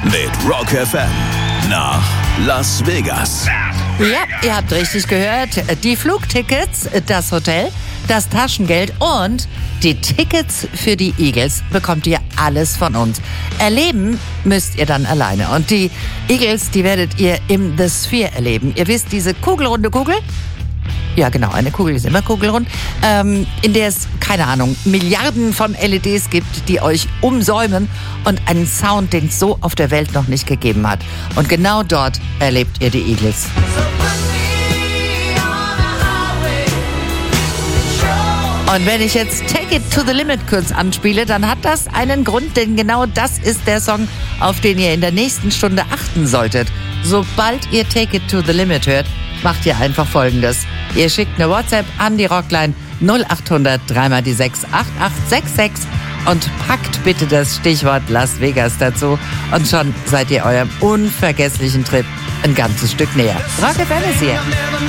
mit Rock FM nach Las Vegas. Ja, ihr habt richtig gehört. Die Flugtickets, das Hotel, das Taschengeld und die Tickets für die Eagles bekommt ihr alles von uns. Erleben müsst ihr dann alleine. Und die Eagles, die werdet ihr im The Sphere erleben. Ihr wisst, diese kugelrunde Kugel? Ja, genau, eine Kugel ist immer kugelrund, in der es, keine Ahnung, Milliarden von LEDs gibt, die euch umsäumen und einen Sound, den es so auf der Welt noch nicht gegeben hat. Und genau dort erlebt ihr die Eagles. Und wenn ich jetzt Take It to the Limit kurz anspiele, dann hat das einen Grund, denn genau das ist der Song, auf den ihr in der nächsten Stunde achten solltet. Sobald ihr Take It to the Limit hört, macht ihr einfach Folgendes. Ihr schickt eine WhatsApp an die Rockline 0800 3 die 6 8866 und packt bitte das Stichwort Las Vegas dazu und schon seid ihr eurem unvergesslichen Trip ein ganzes Stück näher. Rock FM ist hier.